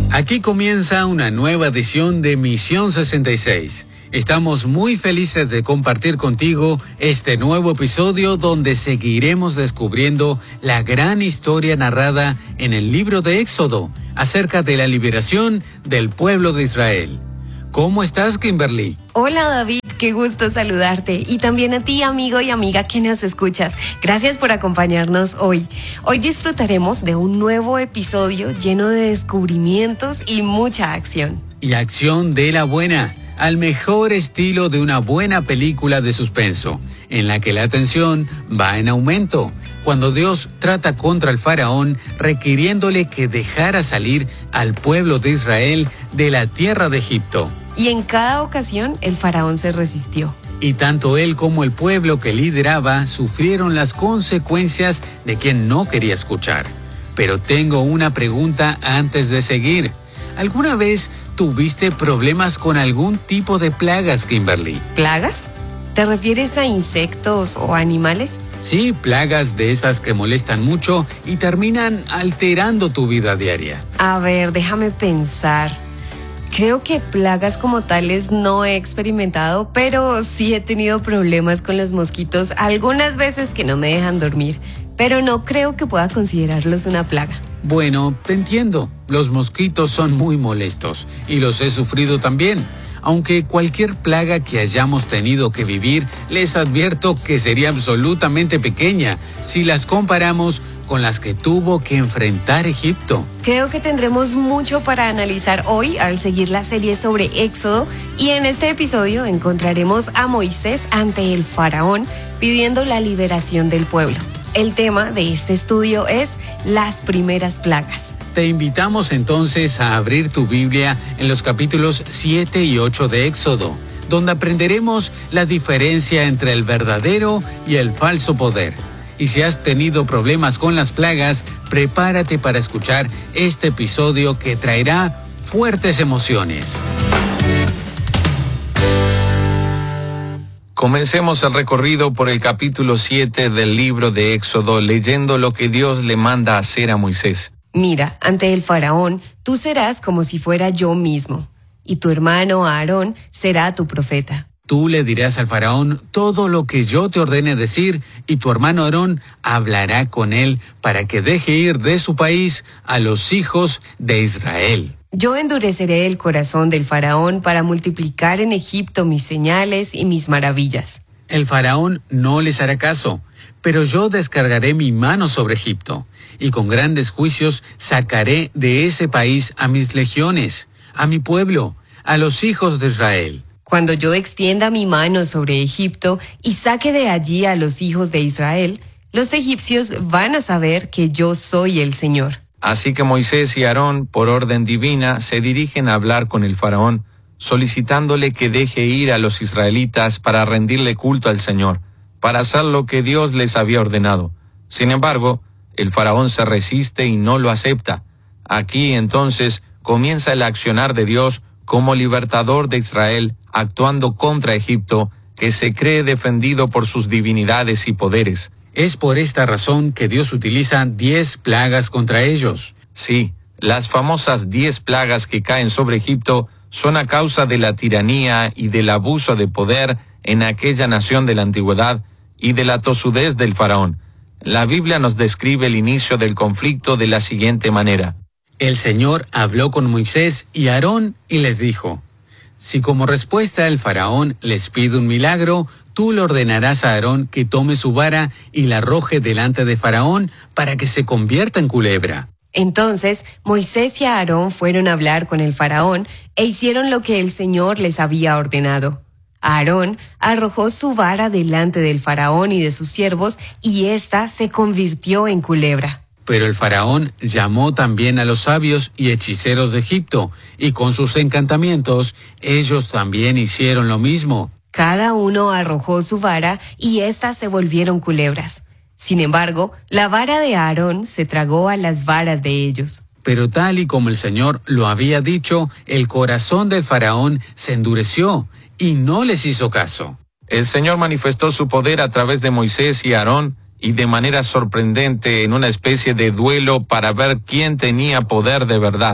Aquí comienza una nueva edición de Misión 66. Estamos muy felices de compartir contigo este nuevo episodio donde seguiremos descubriendo la gran historia narrada en el libro de Éxodo acerca de la liberación del pueblo de Israel. ¿Cómo estás, Kimberly? Hola, David. Qué gusto saludarte. Y también a ti, amigo y amiga que nos escuchas. Gracias por acompañarnos hoy. Hoy disfrutaremos de un nuevo episodio lleno de descubrimientos y mucha acción. Y acción de la buena, al mejor estilo de una buena película de suspenso, en la que la tensión va en aumento, cuando Dios trata contra el faraón requiriéndole que dejara salir al pueblo de Israel de la tierra de Egipto. Y en cada ocasión el faraón se resistió. Y tanto él como el pueblo que lideraba sufrieron las consecuencias de quien no quería escuchar. Pero tengo una pregunta antes de seguir. ¿Alguna vez tuviste problemas con algún tipo de plagas, Kimberly? ¿Plagas? ¿Te refieres a insectos o animales? Sí, plagas de esas que molestan mucho y terminan alterando tu vida diaria. A ver, déjame pensar. Creo que plagas como tales no he experimentado, pero sí he tenido problemas con los mosquitos algunas veces que no me dejan dormir, pero no creo que pueda considerarlos una plaga. Bueno, te entiendo. Los mosquitos son muy molestos y los he sufrido también. Aunque cualquier plaga que hayamos tenido que vivir, les advierto que sería absolutamente pequeña si las comparamos con las que tuvo que enfrentar Egipto. Creo que tendremos mucho para analizar hoy al seguir la serie sobre Éxodo, y en este episodio encontraremos a Moisés ante el faraón pidiendo la liberación del pueblo. El tema de este estudio es las primeras plagas. Te invitamos entonces a abrir tu Biblia en los capítulos 7 y 8 de Éxodo, donde aprenderemos la diferencia entre el verdadero y el falso poder. Y si has tenido problemas con las plagas, prepárate para escuchar este episodio que traerá fuertes emociones. Comencemos el recorrido por el capítulo 7 del libro de Éxodo, leyendo lo que Dios le manda hacer a Moisés. Mira, ante el faraón, tú serás como si fuera yo mismo, y tu hermano Aarón será tu profeta. Tú le dirás al faraón todo lo que yo te ordene decir, y tu hermano Aarón hablará con él para que deje ir de su país a los hijos de Israel. Yo endureceré el corazón del faraón para multiplicar en Egipto mis señales y mis maravillas. El faraón no les hará caso, pero yo descargaré mi mano sobre Egipto, y con grandes juicios sacaré de ese país a mis legiones, a mi pueblo, a los hijos de Israel. Cuando yo extienda mi mano sobre Egipto y saque de allí a los hijos de Israel, los egipcios van a saber que yo soy el Señor. Así que Moisés y Aarón, por orden divina, se dirigen a hablar con el faraón, solicitándole que deje ir a los israelitas para rendirle culto al Señor, para hacer lo que Dios les había ordenado. Sin embargo, el faraón se resiste y no lo acepta. Aquí entonces comienza el accionar de Dios como libertador de Israel, actuando contra Egipto, que se cree defendido por sus divinidades y poderes. Es por esta razón que Dios utiliza 10 plagas contra ellos. Sí, las famosas 10 plagas que caen sobre Egipto son a causa de la tiranía y del abuso de poder en aquella nación de la antigüedad y de la tosudez del faraón. La Biblia nos describe el inicio del conflicto de la siguiente manera. El Señor habló con Moisés y Aarón y les dijo: si como respuesta el faraón les pide un milagro, tú le ordenarás a Aarón que tome su vara y la arroje delante de faraón para que se convierta en culebra. Entonces Moisés y Aarón fueron a hablar con el faraón e hicieron lo que el Señor les había ordenado. Aarón arrojó su vara delante del faraón y de sus siervos, y ésta se convirtió en culebra. Pero el faraón llamó también a los sabios y hechiceros de Egipto, y con sus encantamientos ellos también hicieron lo mismo. Cada uno arrojó su vara y éstas se volvieron culebras. Sin embargo, la vara de Aarón se tragó a las varas de ellos. Pero tal y como el Señor lo había dicho, el corazón del faraón se endureció y no les hizo caso. El Señor manifestó su poder a través de Moisés y Aarón, y de manera sorprendente en una especie de duelo para ver quién tenía poder de verdad.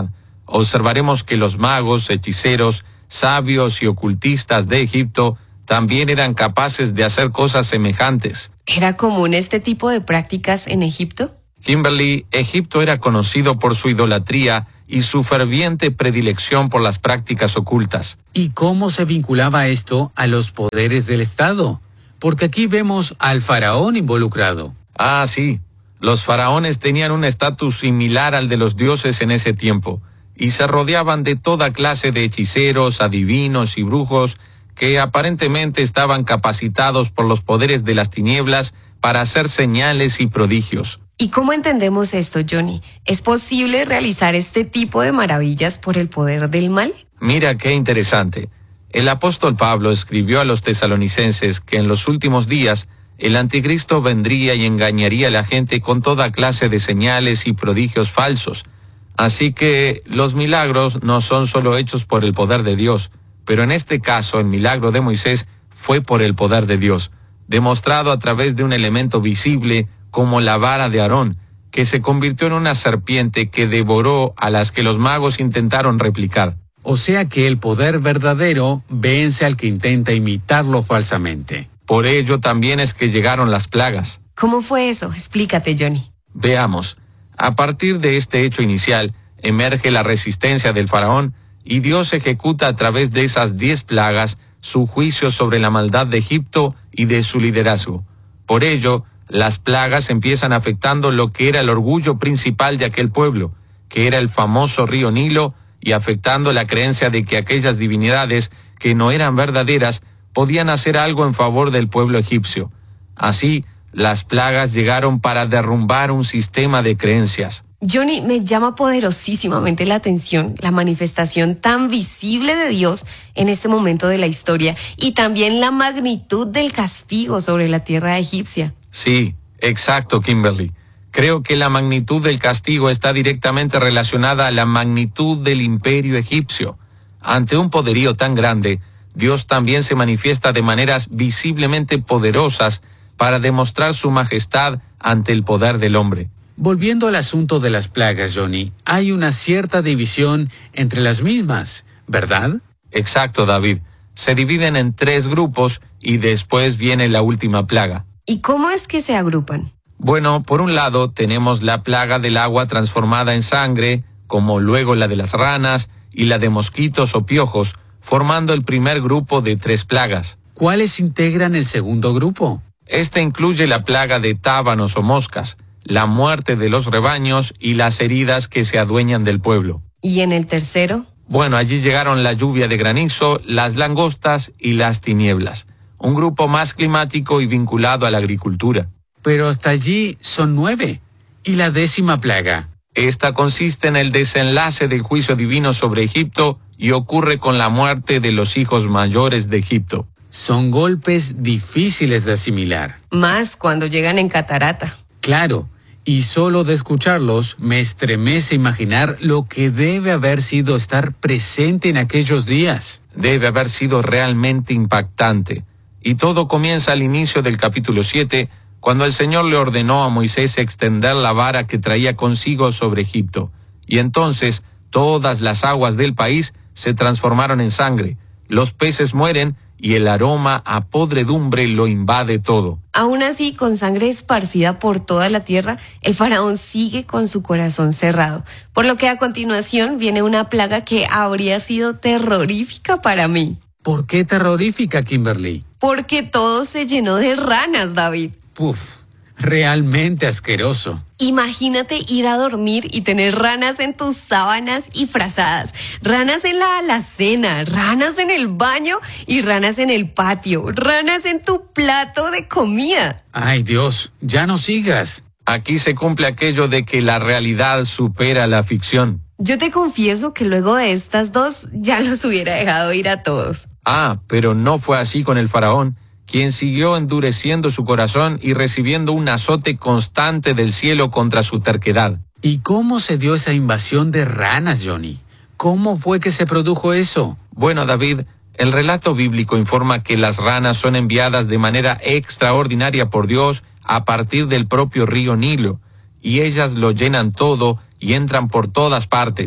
observaremos que los magos, hechiceros, sabios y ocultistas de Egipto también eran capaces de hacer cosas semejantes. ¿Era común este tipo de prácticas en Egipto? Kimberly, Egipto era conocido por su idolatría y su ferviente predilección por las prácticas ocultas. ¿Y cómo se vinculaba esto a los poderes del Estado? Porque aquí vemos al faraón involucrado. Ah, sí. Los faraones tenían un estatus similar al de los dioses en ese tiempo, y se rodeaban de toda clase de hechiceros, adivinos y brujos que aparentemente estaban capacitados por los poderes de las tinieblas para hacer señales y prodigios. ¿Y cómo entendemos esto, Johnny? ¿Es posible realizar este tipo de maravillas por el poder del mal? Mira qué interesante. El apóstol Pablo escribió a los tesalonicenses que en los últimos días el anticristo vendría y engañaría a la gente con toda clase de señales y prodigios falsos. Así que los milagros no son solo hechos por el poder de Dios, pero en este caso el milagro de Moisés fue por el poder de Dios, demostrado a través de un elemento visible como la vara de Aarón, que se convirtió en una serpiente que devoró a las que los magos intentaron replicar. O sea que el poder verdadero vence al que intenta imitarlo falsamente. Por ello también es que llegaron las plagas. ¿Cómo fue eso? Explícate, Johnny. Veamos. A partir de este hecho inicial, emerge la resistencia del faraón y Dios ejecuta a través de esas 10 plagas su juicio sobre la maldad de Egipto y de su liderazgo. Por ello, las plagas empiezan afectando lo que era el orgullo principal de aquel pueblo, que era el famoso río Nilo, y afectando la creencia de que aquellas divinidades que no eran verdaderas podían hacer algo en favor del pueblo egipcio. Así, las plagas llegaron para derrumbar un sistema de creencias. Johnny, me llama poderosísimamente la atención la manifestación tan visible de Dios en este momento de la historia y también la magnitud del castigo sobre la tierra egipcia. Sí, exacto, Kimberly. Creo que la magnitud del castigo está directamente relacionada a la magnitud del imperio egipcio. Ante un poderío tan grande, Dios también se manifiesta de maneras visiblemente poderosas para demostrar su majestad ante el poder del hombre. Volviendo al asunto de las plagas, Johnny, hay una cierta división entre las mismas, ¿verdad? Exacto, David. Se dividen en 3 grupos y después viene la última plaga. ¿Y cómo es que se agrupan? Bueno, por un lado tenemos la plaga del agua transformada en sangre, como luego la de las ranas y la de mosquitos o piojos, formando el primer grupo de 3 plagas. ¿Cuáles integran el segundo grupo? Este incluye la plaga de tábanos o moscas, la muerte de los rebaños y las heridas que se adueñan del pueblo. ¿Y en el tercero? Bueno, allí llegaron la lluvia de granizo, las langostas y las tinieblas, un grupo más climático y vinculado a la agricultura. Pero hasta allí son 9. ¿Y la 10ª plaga? Esta consiste en el desenlace del juicio divino sobre Egipto y ocurre con la muerte de los hijos mayores de Egipto. Son golpes difíciles de asimilar. Más cuando llegan en catarata. Claro, y solo de escucharlos me estremece imaginar lo que debe haber sido estar presente en aquellos días. Debe haber sido realmente impactante. Y todo comienza al inicio del capítulo 7, cuando el Señor le ordenó a Moisés extender la vara que traía consigo sobre Egipto. Y entonces todas las aguas del país se transformaron en sangre, los peces mueren y el aroma a podredumbre lo invade todo. Aún así, con sangre esparcida por toda la tierra, el faraón sigue con su corazón cerrado, por lo que a continuación viene una plaga que habría sido terrorífica para mí. ¿Por qué terrorífica, Kimberly? Porque todo se llenó de ranas, David. Puf, realmente asqueroso. Imagínate ir a dormir y tener ranas en tus sábanas y frazadas, ranas en la alacena, ranas en el baño y ranas en el patio, ranas en tu plato de comida. Ay, Dios, ya no sigas. Aquí se cumple aquello de que la realidad supera la ficción. Yo te confieso que luego de estas 2 ya los hubiera dejado ir a todos. Ah, pero no fue así con el faraón, quien siguió endureciendo su corazón y recibiendo un azote constante del cielo contra su terquedad. ¿Y cómo se dio esa invasión de ranas, Johnny? ¿Cómo fue que se produjo eso? Bueno, David, el relato bíblico informa que las ranas son enviadas de manera extraordinaria por Dios a partir del propio río Nilo, y ellas lo llenan todo y entran por todas partes,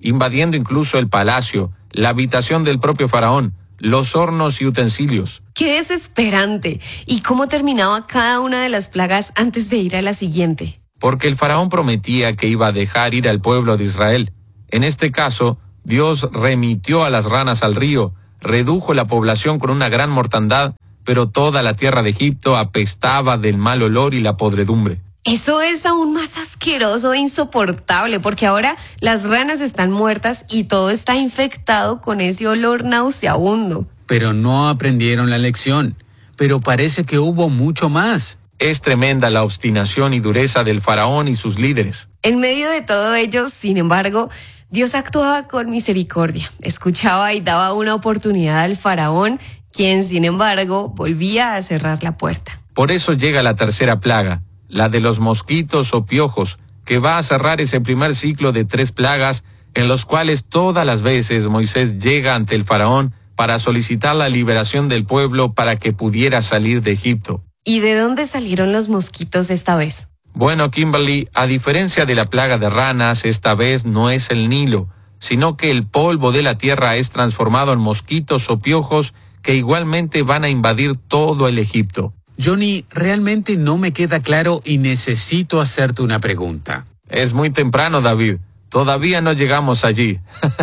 invadiendo incluso el palacio, la habitación del propio faraón, los hornos y utensilios. ¡Qué desesperante! ¿Y cómo terminaba cada una de las plagas antes de ir a la siguiente? Porque el faraón prometía que iba a dejar ir al pueblo de Israel. En este caso, Dios remitió a las ranas al río, redujo la población con una gran mortandad, pero toda la tierra de Egipto apestaba del mal olor y la podredumbre. Eso es aún más asqueroso e insoportable, porque ahora las ranas están muertas y todo está infectado con ese olor nauseabundo. Pero no aprendieron la lección. Pero parece que hubo mucho más. Es tremenda la obstinación y dureza del faraón y sus líderes. En medio de todo ello, sin embargo, Dios actuaba con misericordia, escuchaba y daba una oportunidad al faraón, quien, sin embargo, volvía a cerrar la puerta. Por eso llega la tercera plaga, la de los mosquitos o piojos, que va a cerrar ese primer ciclo de 3 plagas, en los cuales todas las veces Moisés llega ante el faraón para solicitar la liberación del pueblo para que pudiera salir de Egipto. ¿Y de dónde salieron los mosquitos esta vez? Bueno, Kimberly, a diferencia de la plaga de ranas, esta vez no es el Nilo, sino que el polvo de la tierra es transformado en mosquitos o piojos que igualmente van a invadir todo el Egipto. Johnny, realmente no me queda claro y necesito hacerte una pregunta. Es muy temprano, David. Todavía no llegamos allí.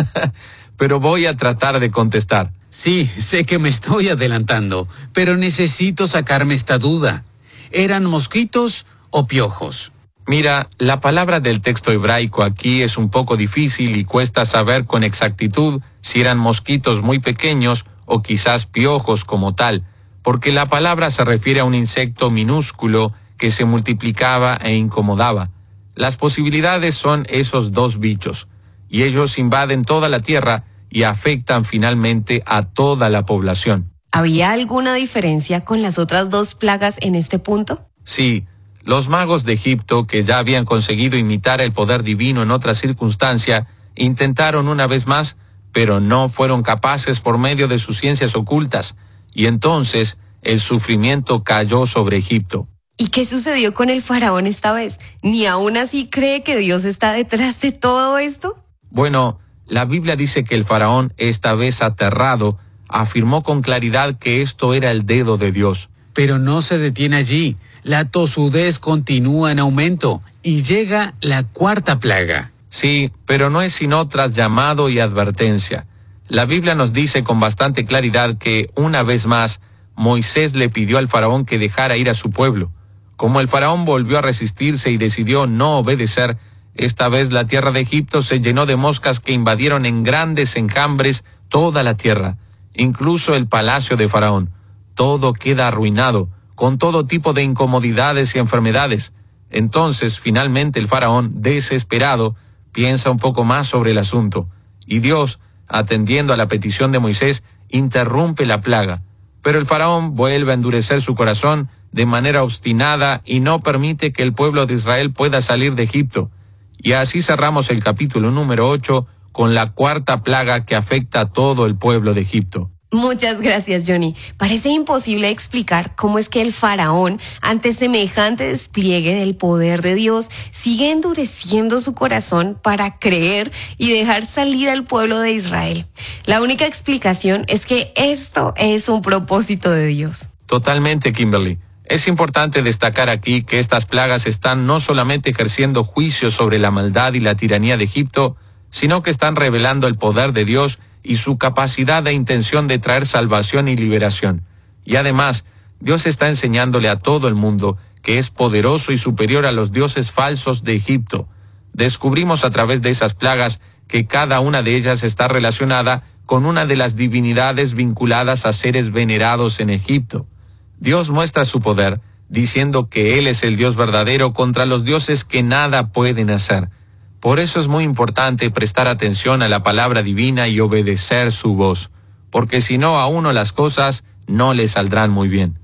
Pero voy a tratar de contestar. Sí, sé que me estoy adelantando, pero necesito sacarme esta duda. ¿Eran mosquitos o piojos? Mira, la palabra del texto hebraico aquí es un poco difícil y cuesta saber con exactitud si eran mosquitos muy pequeños o quizás piojos como tal, porque la palabra se refiere a un insecto minúsculo que se multiplicaba e incomodaba. Las posibilidades son esos 2 bichos, y ellos invaden toda la tierra y afectan finalmente a toda la población. ¿Había alguna diferencia con las otras 2 plagas en este punto? Sí, los magos de Egipto, que ya habían conseguido imitar el poder divino en otra circunstancia, intentaron una vez más, pero no fueron capaces por medio de sus ciencias ocultas, y entonces el sufrimiento cayó sobre Egipto. ¿Y qué sucedió con el faraón esta vez? ¿Ni aún así cree que Dios está detrás de todo esto? Bueno, la Biblia dice que el faraón, esta vez aterrado, afirmó con claridad que esto era el dedo de Dios. Pero no se detiene allí. La tosudez continúa en aumento y llega la 4ª plaga. Sí, pero no es sino tras llamado y advertencia. La Biblia nos dice con bastante claridad que, una vez más, Moisés le pidió al faraón que dejara ir a su pueblo. Como el faraón volvió a resistirse y decidió no obedecer, esta vez la tierra de Egipto se llenó de moscas que invadieron en grandes enjambres toda la tierra, incluso el palacio de faraón. Todo queda arruinado, con todo tipo de incomodidades y enfermedades. Entonces, finalmente el faraón, desesperado, piensa un poco más sobre el asunto, y Dios, atendiendo a la petición de Moisés, interrumpe la plaga. Pero el faraón vuelve a endurecer su corazón de manera obstinada y no permite que el pueblo de Israel pueda salir de Egipto. Y así cerramos el capítulo número 8 con la 4ª plaga que afecta a todo el pueblo de Egipto. Muchas gracias, Johnny. Parece imposible explicar cómo es que el faraón, ante semejante despliegue del poder de Dios, sigue endureciendo su corazón para creer y dejar salir al pueblo de Israel. La única explicación es que esto es un propósito de Dios. Totalmente, Kimberly. Es importante destacar aquí que estas plagas están no solamente ejerciendo juicio sobre la maldad y la tiranía de Egipto, sino que están revelando el poder de Dios y su capacidad e intención de traer salvación y liberación. Y además, Dios está enseñándole a todo el mundo que es poderoso y superior a los dioses falsos de Egipto. Descubrimos a través de esas plagas que cada una de ellas está relacionada con una de las divinidades vinculadas a seres venerados en Egipto. Dios muestra su poder, diciendo que Él es el Dios verdadero contra los dioses que nada pueden hacer. Por eso es muy importante prestar atención a la palabra divina y obedecer su voz, porque si no, a uno las cosas no le saldrán muy bien.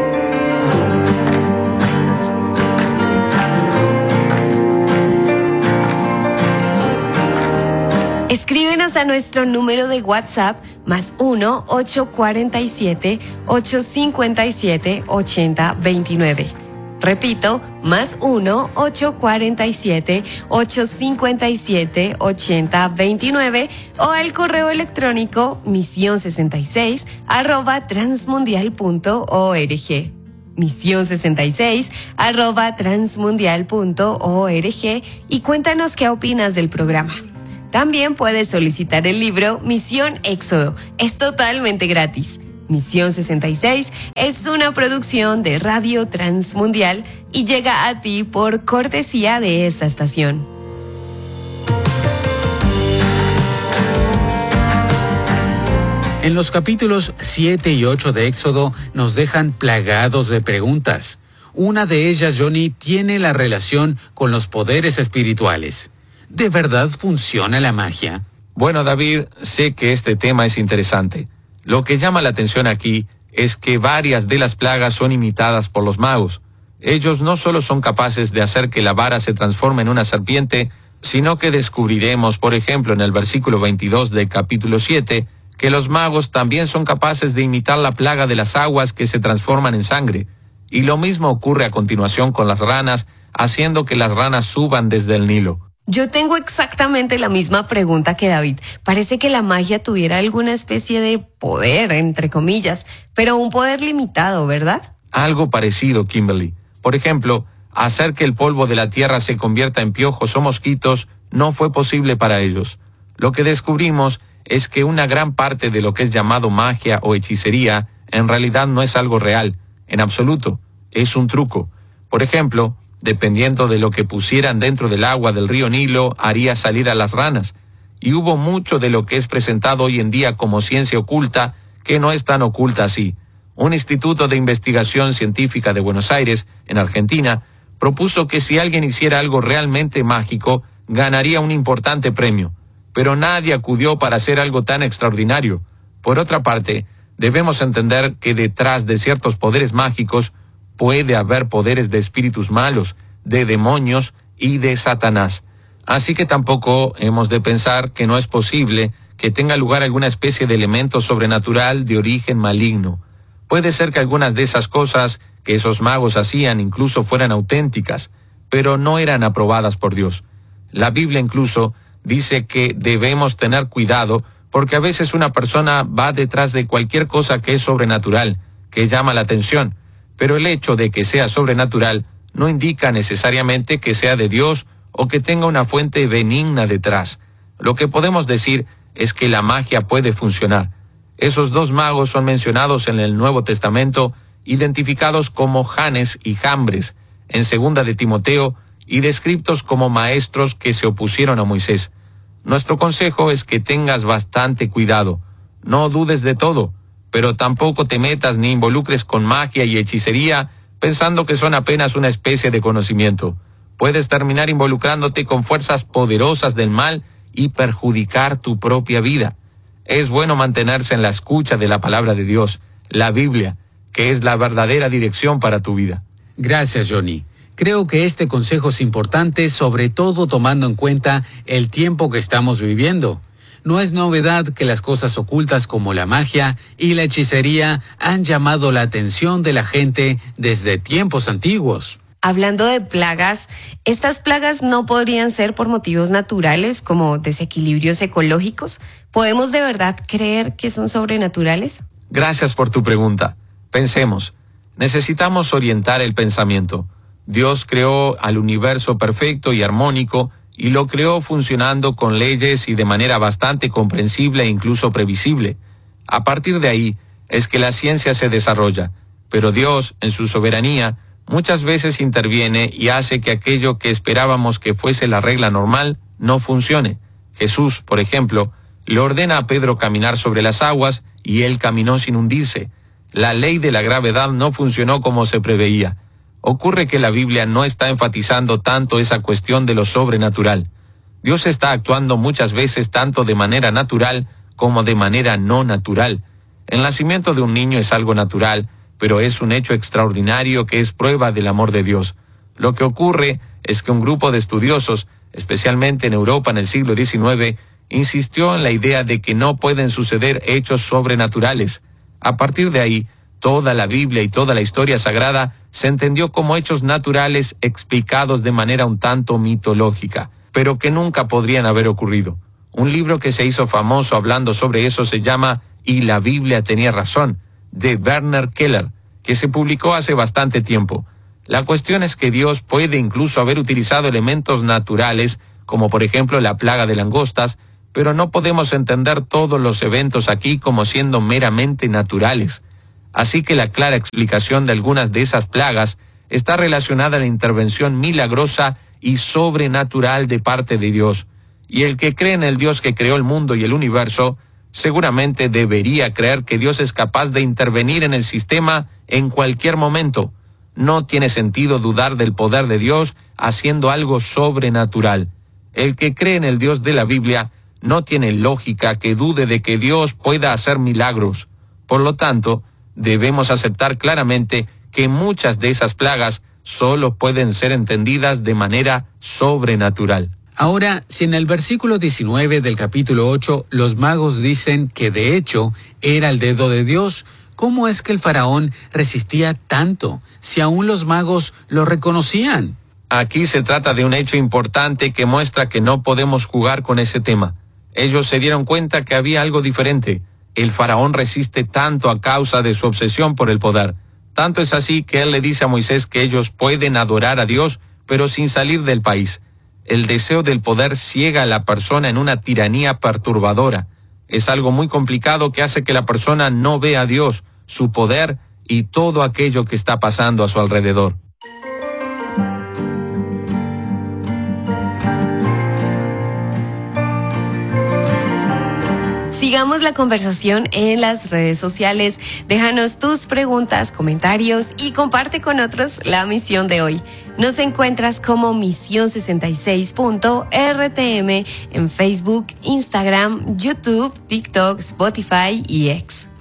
Escríbenos a nuestro número de WhatsApp +1 847 857 8029. Repito, +1 847 857 8029 o al correo electrónico mision66@transmundial.org. mision66@transmundial.org y cuéntanos qué opinas del programa. También puedes solicitar el libro Misión Éxodo. Es totalmente gratis. Misión 66 es una producción de Radio Transmundial y llega a ti por cortesía de esta estación. En los capítulos 7 y 8 de Éxodo nos dejan plagados de preguntas. Una de ellas, Johnny, tiene la relación con los poderes espirituales. ¿De verdad funciona la magia? Bueno, David, sé que este tema es interesante. Lo que llama la atención aquí es que varias de las plagas son imitadas por los magos. Ellos no solo son capaces de hacer que la vara se transforme en una serpiente, sino que descubriremos, por ejemplo, en el versículo 22 del capítulo 7, que los magos también son capaces de imitar la plaga de las aguas que se transforman en sangre. Y lo mismo ocurre a continuación con las ranas, haciendo que las ranas suban desde el Nilo. Yo tengo exactamente la misma pregunta que David. Parece que la magia tuviera alguna especie de poder, entre comillas, pero un poder limitado, ¿verdad? Algo parecido, Kimberly. Por ejemplo, hacer que el polvo de la tierra se convierta en piojos o mosquitos no fue posible para ellos. Lo que descubrimos es que una gran parte de lo que es llamado magia o hechicería en realidad no es algo real, en absoluto, es un truco. Por ejemplo, dependiendo de lo que pusieran dentro del agua del río Nilo, haría salir a las ranas. Y hubo mucho de lo que es presentado hoy en día como ciencia oculta que no es tan oculta así. Un instituto de investigación científica de Buenos Aires, en Argentina, propuso que si alguien hiciera algo realmente mágico, ganaría un importante premio. Pero nadie acudió para hacer algo tan extraordinario. Por otra parte, debemos entender que detrás de ciertos poderes mágicos puede haber poderes de espíritus malos, de demonios y de Satanás. Así que tampoco hemos de pensar que no es posible que tenga lugar alguna especie de elemento sobrenatural de origen maligno. Puede ser que algunas de esas cosas que esos magos hacían incluso fueran auténticas, pero no eran aprobadas por Dios. La Biblia incluso dice que debemos tener cuidado porque a veces una persona va detrás de cualquier cosa que es sobrenatural, que llama la atención, pero el hecho de que sea sobrenatural no indica necesariamente que sea de Dios o que tenga una fuente benigna detrás. Lo que podemos decir es que la magia puede funcionar. Esos dos magos son mencionados en el Nuevo Testamento, identificados como Janes y Jambres, en 2 de Timoteo, y descritos como maestros que se opusieron a Moisés. Nuestro consejo es que tengas bastante cuidado. No dudes de todo, pero tampoco te metas ni involucres con magia y hechicería pensando que son apenas una especie de conocimiento. Puedes terminar involucrándote con fuerzas poderosas del mal y perjudicar tu propia vida. Es bueno mantenerse en la escucha de la palabra de Dios, la Biblia, que es la verdadera dirección para tu vida. Gracias, Johnny. Creo que este consejo es importante, sobre todo tomando en cuenta el tiempo que estamos viviendo. No es novedad que las cosas ocultas como la magia y la hechicería han llamado la atención de la gente desde tiempos antiguos. Hablando de plagas, ¿estas plagas no podrían ser por motivos naturales como desequilibrios ecológicos? ¿Podemos de verdad creer que son sobrenaturales? Gracias por tu pregunta. Pensemos, necesitamos orientar el pensamiento. Dios creó al universo perfecto y armónico y lo creó funcionando con leyes y de manera bastante comprensible e incluso previsible. A partir de ahí es que la ciencia se desarrolla, pero Dios, en su soberanía, muchas veces interviene y hace que aquello que esperábamos que fuese la regla normal no funcione. Jesús, por ejemplo, le ordena a Pedro caminar sobre las aguas y él caminó sin hundirse. La ley de la gravedad no funcionó como se preveía. Ocurre que la Biblia no está enfatizando tanto esa cuestión de lo sobrenatural. Dios está actuando muchas veces tanto de manera natural como de manera no natural. El nacimiento de un niño es algo natural, pero es un hecho extraordinario que es prueba del amor de Dios. Lo que ocurre es que un grupo de estudiosos, especialmente en Europa en el siglo XIX, insistió en la idea de que no pueden suceder hechos sobrenaturales. A partir de ahí, Toda la Biblia y toda la historia sagrada se entendió como hechos naturales explicados de manera un tanto mitológica, pero que nunca podrían haber ocurrido. Un libro que se hizo famoso hablando sobre eso se llama Y la Biblia tenía razón, de Werner Keller, que se publicó hace bastante tiempo. La cuestión es que Dios puede incluso haber utilizado elementos naturales, como por ejemplo la plaga de langostas, pero no podemos entender todos los eventos aquí como siendo meramente naturales. Así que la clara explicación de algunas de esas plagas está relacionada a la intervención milagrosa y sobrenatural de parte de Dios. Y el que cree en el Dios que creó el mundo y el universo, seguramente debería creer que Dios es capaz de intervenir en el sistema en cualquier momento. No tiene sentido dudar del poder de Dios haciendo algo sobrenatural. El que cree en el Dios de la Biblia no tiene lógica que dude de que Dios pueda hacer milagros. Por lo tanto, debemos aceptar claramente que muchas de esas plagas solo pueden ser entendidas de manera sobrenatural. Ahora, si en el versículo 19 del capítulo 8 los magos dicen que de hecho era el dedo de Dios, ¿cómo es que el faraón resistía tanto si aún los magos lo reconocían? Aquí se trata de un hecho importante que muestra que no podemos jugar con ese tema. Ellos se dieron cuenta que había algo diferente. El faraón resiste tanto a causa de su obsesión por el poder. Tanto es así que él le dice a Moisés que ellos pueden adorar a Dios, pero sin salir del país. El deseo del poder ciega a la persona en una tiranía perturbadora. Es algo muy complicado que hace que la persona no vea a Dios, su poder y todo aquello que está pasando a su alrededor. Sigamos la conversación en las redes sociales. Déjanos tus preguntas, comentarios y comparte con otros la misión de hoy. Nos encuentras como Misión66.rtm en Facebook, Instagram, YouTube, TikTok, Spotify y X.